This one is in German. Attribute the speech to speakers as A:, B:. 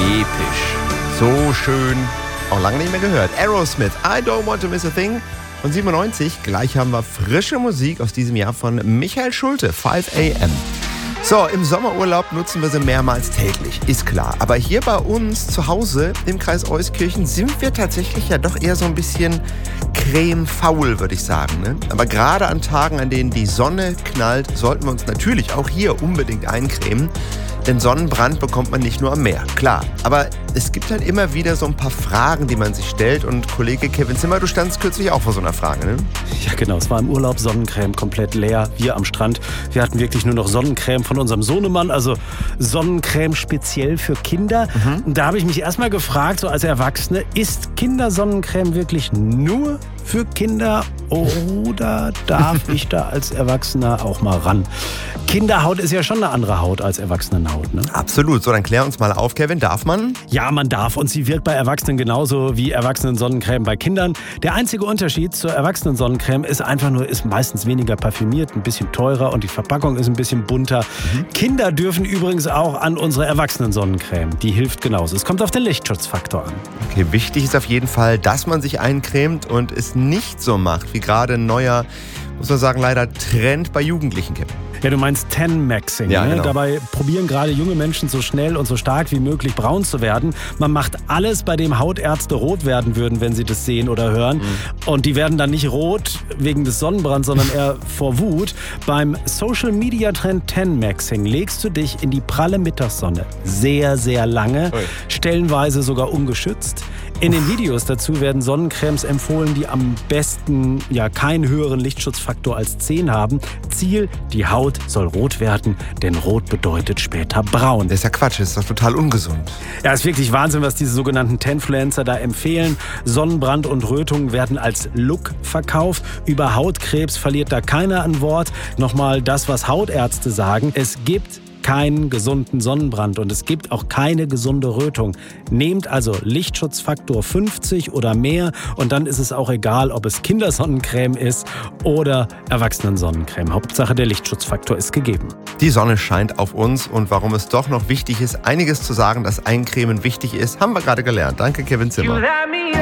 A: Episch. So schön. Auch lange nicht mehr gehört. Aerosmith, I Don't Want to Miss a Thing. Von 97. Gleich haben wir frische Musik aus diesem Jahr von Michael Schulte, 5 AM. So, im Sommerurlaub nutzen wir sie mehrmals täglich, ist klar. Aber hier bei uns zu Hause im Kreis Euskirchen sind wir tatsächlich ja doch eher so ein bisschen cremefaul, würde ich sagen. Ne? Aber gerade an Tagen, an denen die Sonne knallt, sollten wir uns natürlich auch hier unbedingt eincremen. Denn Sonnenbrand bekommt man nicht nur am Meer, klar. Aber es gibt halt immer wieder so ein paar Fragen, die man sich stellt. Und Kollege Kevin Zimmer, du standst kürzlich auch vor so einer Frage, ne?
B: Ja genau, es war im Urlaub Sonnencreme komplett leer. Wir am Strand, wir hatten wirklich nur noch Sonnencreme von unserem Sohnemann. Also Sonnencreme speziell für Kinder. Und da habe ich mich erstmal gefragt, so als Erwachsene, ist Kindersonnencreme wirklich nur für Kinder oder darf ich da als Erwachsener auch mal ran? Kinderhaut ist ja schon eine andere Haut als Erwachsenenhaut, ne?
A: Absolut. So, dann klär uns mal auf, Kevin. Darf man?
B: Ja, man darf. Und sie wirkt bei Erwachsenen genauso wie Erwachsenen-Sonnencreme bei Kindern. Der einzige Unterschied zur Erwachsenen-Sonnencreme ist einfach nur, ist meistens weniger parfümiert, ein bisschen teurer und die Verpackung ist ein bisschen bunter. Kinder dürfen übrigens auch an unsere Erwachsenen-Sonnencreme. Die hilft genauso. Es kommt auf den Lichtschutzfaktor an.
A: Okay, wichtig ist auf jeden Fall, dass man sich eincremt und es nicht so macht, wie gerade ein neuer, muss man sagen, leider Trend bei Jugendlichen, Kevin.
B: Ja, du meinst Tan-Maxing.
A: Ja,
B: ne?
A: genau.
B: Dabei probieren gerade junge Menschen so schnell und so stark wie möglich braun zu werden. Man macht alles, bei dem Hautärzte rot werden würden, wenn sie das sehen oder hören. Und die werden dann nicht rot wegen des Sonnenbrands, sondern eher vor Wut. Beim Social-Media-Trend Tan-Maxing legst du dich in die pralle Mittagssonne. Sehr, sehr lange. Stellenweise sogar ungeschützt. In den Videos dazu werden Sonnencremes empfohlen, die am besten ja keinen höheren Lichtschutzfaktor als 10 haben. Ziel, die Haut soll rot werden, denn rot bedeutet später braun.
A: Das ist ja Quatsch, das ist doch total ungesund.
B: Ja, ist wirklich Wahnsinn, was diese sogenannten Tanfluencer da empfehlen. Sonnenbrand und Rötung werden als Look verkauft. Über Hautkrebs verliert da keiner ein Wort. Nochmal das, was Hautärzte sagen. Es gibt keinen gesunden Sonnenbrand und es gibt auch keine gesunde Rötung. Nehmt also Lichtschutzfaktor 50 oder mehr und dann ist es auch egal, ob es Kindersonnencreme ist oder Erwachsenensonnencreme. Hauptsache der Lichtschutzfaktor ist gegeben.
A: Die Sonne scheint auf uns und warum es doch noch wichtig ist, einiges zu sagen, dass Eincremen wichtig ist, haben wir gerade gelernt. Danke, Kevin Zimmer.